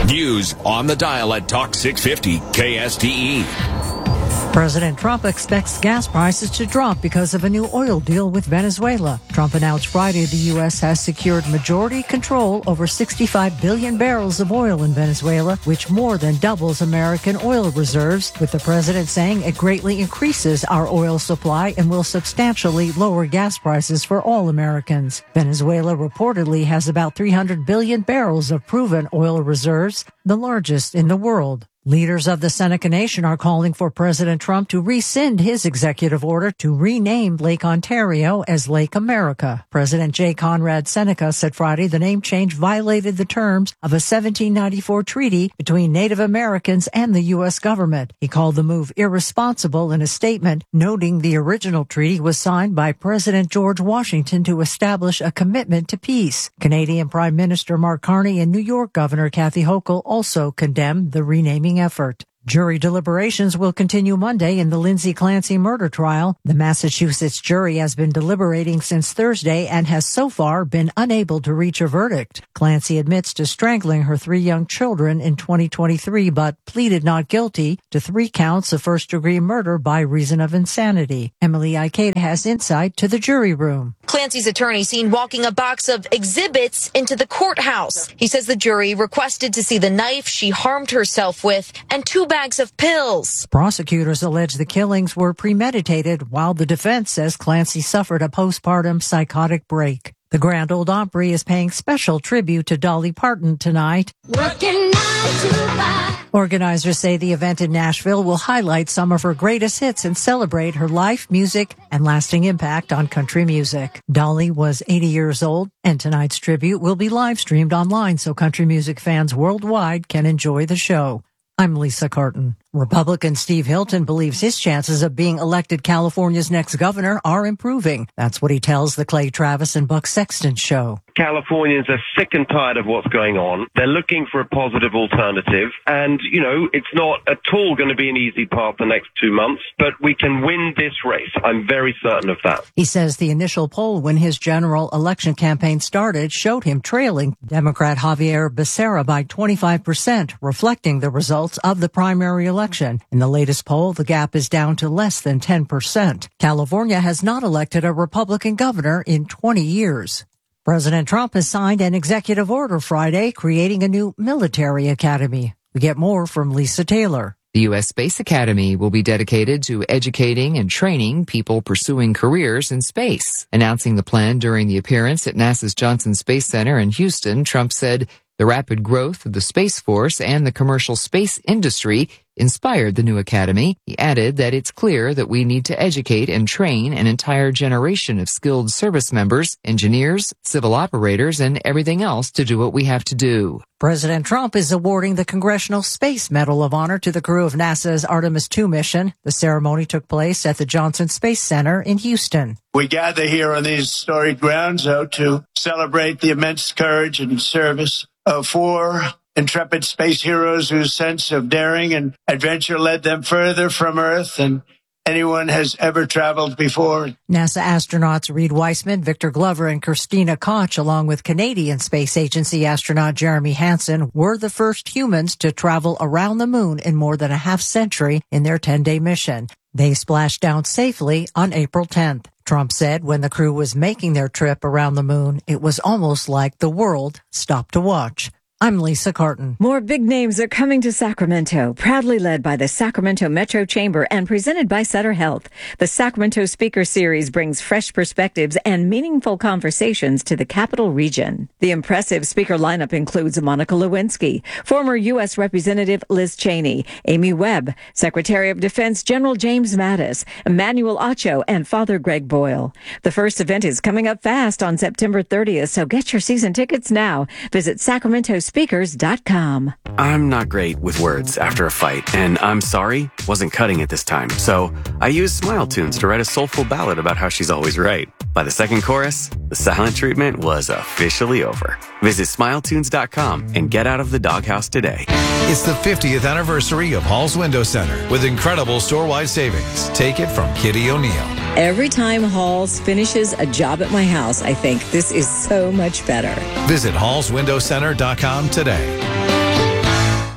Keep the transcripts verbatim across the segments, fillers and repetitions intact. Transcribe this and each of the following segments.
News on the dial at Talk six fifty K S T E. President Trump expects gas prices to drop because of a new oil deal with Venezuela. Trump announced Friday the U S has secured majority control over sixty-five billion barrels of oil in Venezuela, which more than doubles American oil reserves, with the president saying it greatly increases our oil supply and will substantially lower gas prices for all Americans. Venezuela reportedly has about three hundred billion barrels of proven oil reserves, the largest in the world. Leaders of the Seneca Nation are calling for President Trump to rescind his executive order to rename Lake Ontario as Lake America. President J. Conrad Seneca said Friday the name change violated the terms of a seventeen ninety-four treaty between Native Americans and the U S government. He called the move irresponsible in a statement, noting the original treaty was signed by President George Washington to establish a commitment to peace. Canadian Prime Minister Mark Carney and New York Governor Kathy Hochul also condemned the renaming effort. Jury deliberations will continue Monday in the Lindsay Clancy murder trial. The Massachusetts jury has been deliberating since Thursday and has so far been unable to reach a verdict. Clancy admits to strangling her three young children in twenty twenty-three, but pleaded not guilty to three counts of first-degree murder by reason of insanity. Emily Ikeda has insight to the jury room. Clancy's attorney seen walking a box of exhibits into the courthouse. He says the jury requested to see the knife she harmed herself with and two bags of pills. Prosecutors allege the killings were premeditated, while the defense says Clancy suffered a postpartum psychotic break. The Grand Ole Opry is paying special tribute to Dolly Parton tonight. Working nine to five. Organizers say the event in Nashville will highlight some of her greatest hits and celebrate her life, music, and lasting impact on country music. Dolly was eighty years old, and tonight's tribute will be live streamed online so country music fans worldwide can enjoy the show. I'm Lisa Carton. Republican Steve Hilton believes his chances of being elected California's next governor are improving. That's what he tells the Clay Travis and Buck Sexton show. Californians are sick and tired of what's going on. They're looking for a positive alternative. And, you know, it's not at all going to be an easy path the next two months, but we can win this race. I'm very certain of that. He says the initial poll when his general election campaign started showed him trailing Democrat Javier Becerra by twenty-five percent, reflecting the results of the primary election. In the latest poll, the gap is down to less than ten percent. California has not elected a Republican governor in twenty years. President Trump has signed an executive order Friday creating a new military academy. We get more from Lisa Taylor. The U S Space Academy will be dedicated to educating and training people pursuing careers in space. Announcing the plan during the appearance at NASA's Johnson Space Center in Houston, Trump said the rapid growth of the Space Force and the commercial space industry inspired the new academy. He added that it's clear that we need to educate and train an entire generation of skilled service members, engineers, civil operators, and everything else to do what we have to do. President Trump is awarding the Congressional Space Medal of Honor to the crew of NASA's Artemis two mission. The ceremony took place at the Johnson Space Center in Houston. We gather here on these storied grounds though, to celebrate the immense courage and service of four intrepid space heroes whose sense of daring and adventure led them further from Earth than anyone has ever traveled before. NASA astronauts Reed Weissman, Victor Glover, and Christina Koch, along with Canadian Space Agency astronaut Jeremy Hansen, were the first humans to travel around the moon in more than a half century in their ten-day mission. They splashed down safely on April tenth. Trump said when the crew was making their trip around the moon, it was almost like the world stopped to watch. I'm Lisa Carton. More big names are coming to Sacramento, proudly led by the Sacramento Metro Chamber and presented by Sutter Health. The Sacramento Speaker Series brings fresh perspectives and meaningful conversations to the capital region. The impressive speaker lineup includes Monica Lewinsky, former U S Representative Liz Cheney, Amy Webb, Secretary of Defense General James Mattis, Emmanuel Acho, and Father Greg Boyle. The first event is coming up fast on September thirtieth, so get your season tickets now. Visit Sacramento speakers dot com. I'm not great with words after a fight, and I'm sorry wasn't cutting it this time. So I used Smile Tunes to write a soulful ballad about how she's always right. By the second chorus, the silent treatment was officially over. Visit smile tunes dot com and get out of the doghouse today. It's the fiftieth anniversary of Hall's Window Center with incredible store-wide savings. Take it from Kitty O'Neill. Every time Halls finishes a job at my house, I think this is so much better. Visit halls window center dot com today.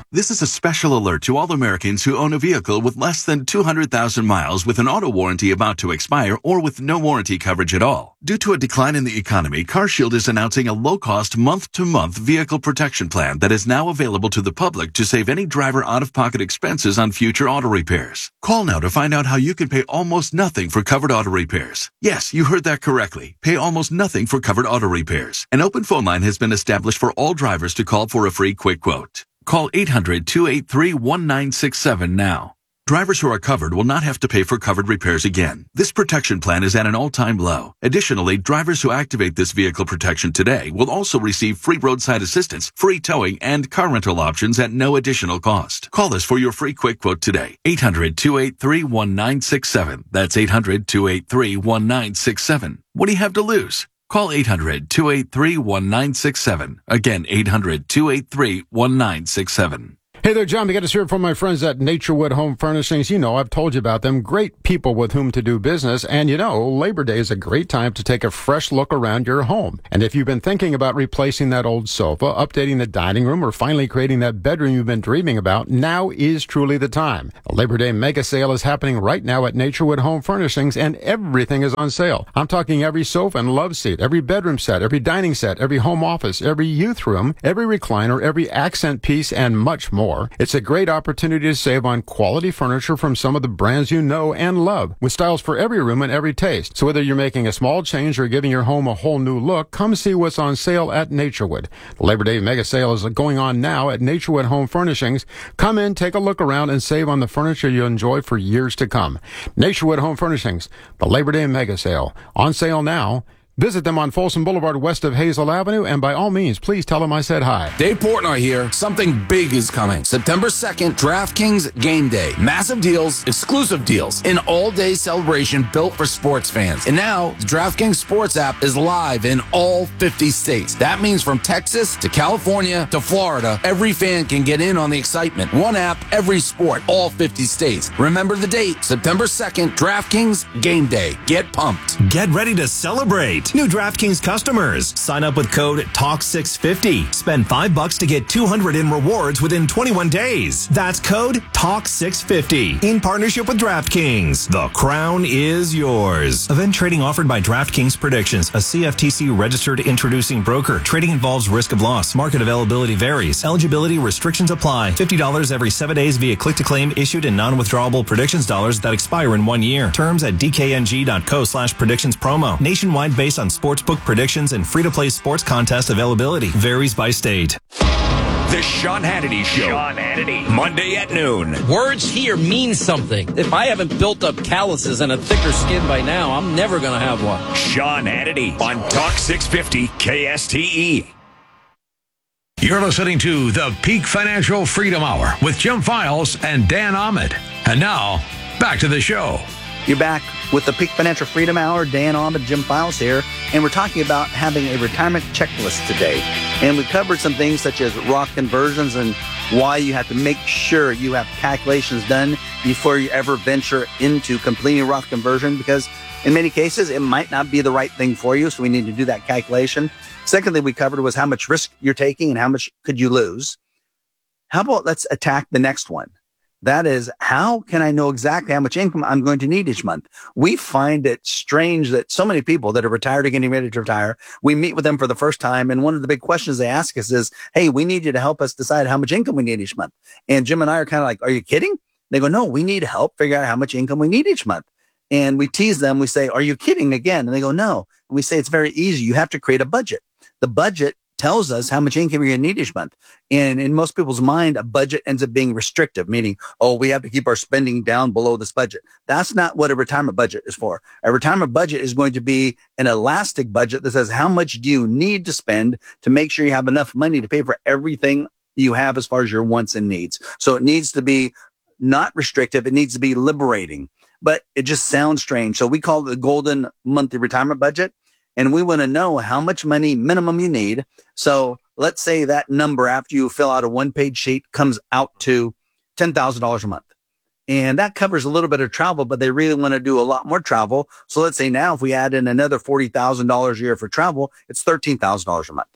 This is a special alert to all Americans who own a vehicle with less than two hundred thousand miles with an auto warranty about to expire or with no warranty coverage at all. Due to a decline in the economy, CarShield is announcing a low-cost month-to-month vehicle protection plan that is now available to the public to save any driver out-of-pocket expenses on future auto repairs. Call now to find out how you can pay almost nothing for covered auto repairs. Yes, you heard that correctly. Pay almost nothing for covered auto repairs. An open phone line has been established for all drivers to call for a free quick quote. Call eight hundred, two eight three, one nine six seven now. Drivers who are covered will not have to pay for covered repairs again. This protection plan is at an all-time low. Additionally, drivers who activate this vehicle protection today will also receive free roadside assistance, free towing, and car rental options at no additional cost. Call us for your free quick quote today. eight hundred, two eight three, one nine six seven. That's eight hundred, two eight three, one nine six seven. What do you have to lose? Call eight hundred, two eight three, one nine six seven. Again, eight hundred, two eight three, one nine six seven. Hey there, John. We got to hear from my friends at Naturewood Home Furnishings. You know, I've told you about them. Great people with whom to do business. And you know, Labor Day is a great time to take a fresh look around your home. And if you've been thinking about replacing that old sofa, updating the dining room, or finally creating that bedroom you've been dreaming about, now is truly the time. The Labor Day mega sale is happening right now at Naturewood Home Furnishings, and everything is on sale. I'm talking every sofa and love seat, every bedroom set, every dining set, every home office, every youth room, every recliner, every accent piece, and much more. It's a great opportunity to save on quality furniture from some of the brands you know and love, with styles for every room and every taste. So whether you're making a small change or giving your home a whole new look, come see what's on sale at Naturewood. The Labor Day mega sale is going on now at Naturewood Home Furnishings. Come in, take a look around, and save on the furniture you'll enjoy for years to come. Naturewood Home Furnishings, the Labor Day mega sale. On sale now. Visit them on Folsom Boulevard west of Hazel Avenue, and by all means, please tell them I said hi. Dave Portnoy here. Something big is coming. September second, DraftKings Game Day. Massive deals, exclusive deals, an all-day celebration built for sports fans. And now, the DraftKings Sports app is live in all fifty states. That means from Texas to California to Florida, every fan can get in on the excitement. One app, every sport, all fifty states. Remember the date, September second, DraftKings Game Day. Get pumped. Get ready to celebrate. New DraftKings customers. Sign up with code Talk six fifty. Spend five bucks to get two hundred in rewards within twenty-one days. That's code Talk six fifty. In partnership with DraftKings. The crown is yours. Event trading offered by DraftKings Predictions, a C F T C registered introducing broker. Trading involves risk of loss. Market availability varies. Eligibility restrictions apply. fifty dollars every seven days via click-to-claim issued in non-withdrawable predictions dollars that expire in one year. Terms at dkng.co slash predictions promo. Nationwide based on sportsbook predictions and free-to-play sports contest availability. Varies by state. The Sean Hannity Show. Sean Hannity. Monday at noon. Words here mean something. If I haven't built up calluses and a thicker skin by now, I'm never going to have one. Sean Hannity on Talk six fifty K S T E. You're listening to the Peak Financial Freedom Hour with Jim Files and Dan Ahmed. And now, back to the show. You're back with the Peak Financial Freedom Hour. Dan Ahmed, Jim Files here, and we're talking about having a retirement checklist today. And we covered some things such as Roth conversions and why you have to make sure you have calculations done before you ever venture into completing a Roth conversion, because in many cases it might not be the right thing for you, so we need to do that calculation. Secondly, we covered was how much risk you're taking and how much could you lose. How about let's attack the next one? That is, how can I know exactly how much income I'm going to need each month? We find it strange that so many people that are retired or getting ready to retire, we meet with them for the first time, and one of the big questions they ask us is, hey, we need you to help us decide how much income we need each month. And Jim and I are kind of like, are you kidding? They go, no, we need help figure out how much income we need each month. And we tease them. We say, are you kidding again? And they go, no. And we say, it's very easy. You have to create a budget. The budget tells us how much income you're going to need each month. And in most people's mind, a budget ends up being restrictive, meaning, oh, we have to keep our spending down below this budget. That's not what a retirement budget is for. A retirement budget is going to be an elastic budget that says, how much do you need to spend to make sure you have enough money to pay for everything you have as far as your wants and needs. So it needs to be not restrictive. It needs to be liberating, but it just sounds strange. So we call it the golden monthly retirement budget. And we want to know how much money minimum you need. So let's say that number after you fill out a one-page sheet comes out to ten thousand dollars a month. And that covers a little bit of travel, but they really want to do a lot more travel. So let's say now if we add in another forty thousand dollars a year for travel, it's thirteen thousand dollars a month.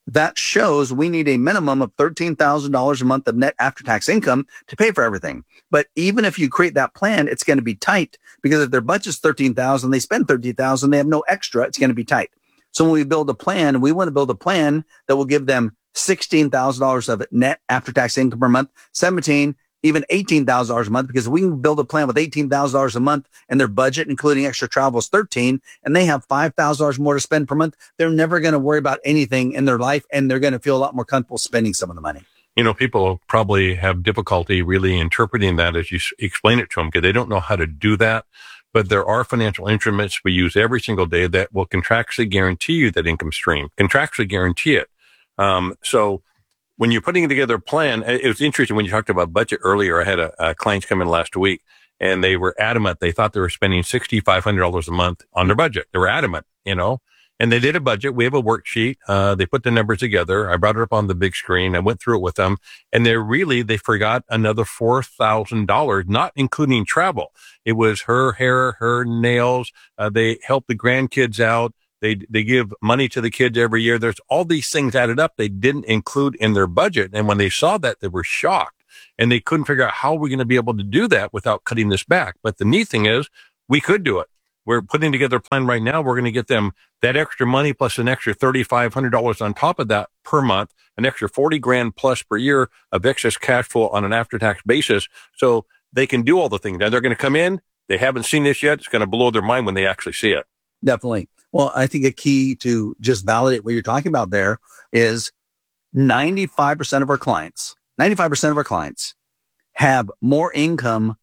that shows we need a minimum of thirteen thousand dollars a month of net after-tax income to pay for everything. But even if you create that plan, it's going to be tight because if their budget's thirteen thousand dollars, they spend thirteen thousand dollars, they have no extra, it's going to be tight. So when we build a plan, we want to build a plan that will give them sixteen thousand dollars of net after-tax income per month, seventeen, even eighteen thousand dollars a month, because we can build a plan with eighteen thousand dollars a month and their budget, including extra travel, is thirteen, and they have five thousand dollars more to spend per month. They're never going to worry about anything in their life, and they're going to feel a lot more comfortable spending some of the money. You know, people probably have difficulty really interpreting that as you s- explain it to them because they don't know how to do that. But there are financial instruments we use every single day that will contractually guarantee you that income stream, contractually guarantee it. Um, so when you're putting together a plan, it was interesting when you talked about budget earlier. I had a, a client come in last week and they were adamant. They thought they were spending six thousand five hundred dollars a month on their budget. They were adamant, you know, and they did a budget. We have a worksheet. Uh, they put the numbers together. I brought it up on the big screen. I went through it with them and they really, they forgot another four thousand dollars, not including travel. It was her hair, her nails. Uh, they helped the grandkids out. They they give money to the kids every year. There's all these things added up they didn't include in their budget. And when they saw that, they were shocked and they couldn't figure out how we're going to be able to do that without cutting this back. But the neat thing is we could do it. We're putting together a plan right now. We're going to get them that extra money plus an extra three thousand five hundred dollars on top of that per month, an extra forty grand plus per year of excess cash flow on an after-tax basis. So they can do all the things. Now they're going to come in. They haven't seen this yet. It's going to blow their mind when they actually see it. Definitely. Well, I think a key to just validate what you're talking about there is ninety-five percent of our clients, ninety-five percent of our clients have more income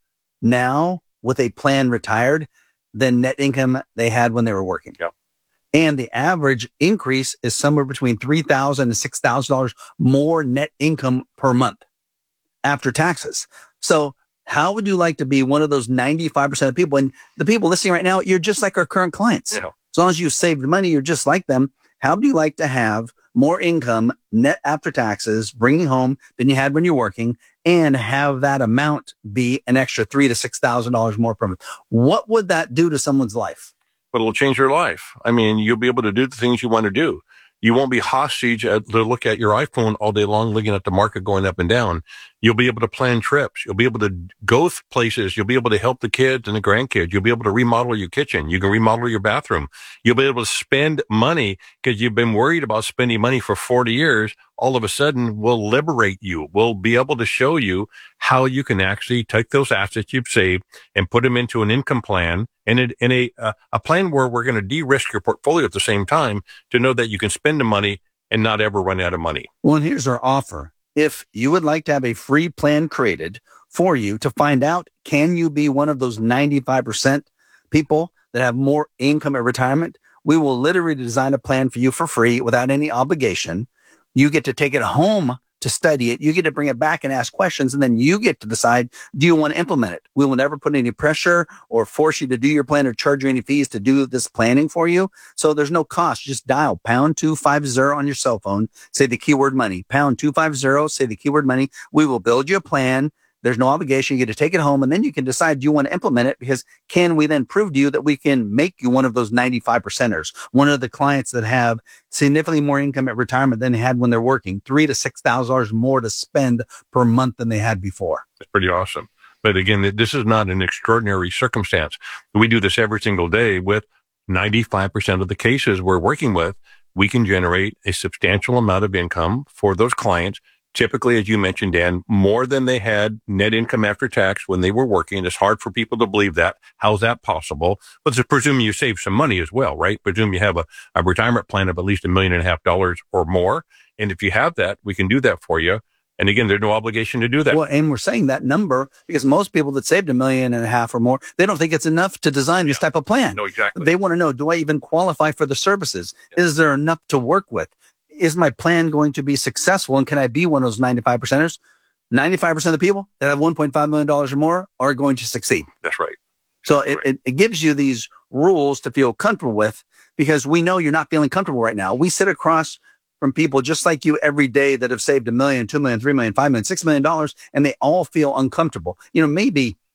now with a plan retired than net income they had when they were working. Yep. And the average increase is somewhere between three thousand dollars and six thousand dollars more net income per month after taxes. So how would you like to be one of those ninety-five percent of people? And the people listening right now, you're just like our current clients. Yeah. As long as you saved money, you're just like them. How would you like to have more income net after taxes bringing home than you had when you're working and have that amount be an extra three to six thousand dollars more per month? What would that do to someone's life? But it'll change your life. I mean, you'll be able to do the things you want to do. You won't be hostage at, to look at your iPhone all day long, looking at the market going up and down. You'll be able to plan trips. You'll be able to go places. You'll be able to help the kids and the grandkids. You'll be able to remodel your kitchen. You can remodel your bathroom. You'll be able to spend money because you've been worried about spending money for forty years. All of a sudden, we'll liberate you. We'll be able to show you how you can actually take those assets you've saved and put them into an income plan and in, in a, uh, a plan where we're going to de-risk your portfolio at the same time to know that you can spend the money and not ever run out of money. Well, and here's our offer. If you would like to have a free plan created for you to find out, can you be one of those ninety-five percent people that have more income at retirement? We will literally design a plan for you for free without any obligation. You get to take it home to study it. You get to bring it back and ask questions, and then you get to decide, do you want to implement it? We will never put any pressure or force you to do your plan or charge you any fees to do this planning for you. So there's no cost. Just dial pound two five zero on your cell phone. Say the keyword money, pound two five zero, say the keyword money. We will build you a plan. There's no obligation. You get to take it home, and then you can decide, do you want to implement it? Because can we then prove to you that we can make you one of those ninety-five percenters, one of the clients that have significantly more income at retirement than they had when they're working, three to six thousand dollars more to spend per month than they had before. It's pretty awesome. But again, this is not an extraordinary circumstance. We do this every single day with ninety-five percent of the cases we're working with. We can generate a substantial amount of income for those clients. Typically, as you mentioned, Dan, more than they had net income after tax when they were working. It's hard for people to believe that. How's that possible? But to presume you save some money as well, right? Presume you have a, a retirement plan of at least a million and a half dollars or more. And if you have that, we can do that for you. And again, there's no obligation to do that. Well, and we're saying that number because most people that saved a million and a half or more, they don't think it's enough to design this yeah. type of plan. No, exactly. They want to know, do I even qualify for the services? Yeah. Is there enough to work with? Is my plan going to be successful? And can I be one of those ninety-five percenters? ninety-five percent of the people that have one point five million dollars or more are going to succeed. That's right. So That's it, right. it, it gives you these rules to feel comfortable with because we know you're not feeling comfortable right now. We sit across from people just like you every day that have saved a million, two million, three million, five million, six million dollars, and they all feel uncomfortable. You know, maybe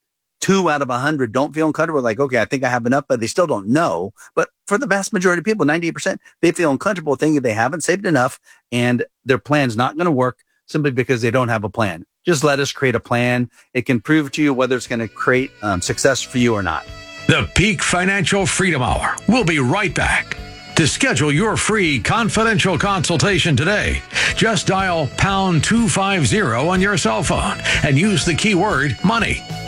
two out of a hundred don't feel uncomfortable. Like, okay, I think I have enough, but they still don't know. But for the vast majority of people, ninety-eight percent, they feel uncomfortable thinking they haven't saved enough and their plan's not going to work simply because they don't have a plan. Just let us create a plan. It can prove to you whether it's going to create um, success for you or not. The Peak Financial Freedom Hour. We'll be right back. To schedule your free confidential consultation today, just dial pound two fifty on your cell phone and use the keyword money.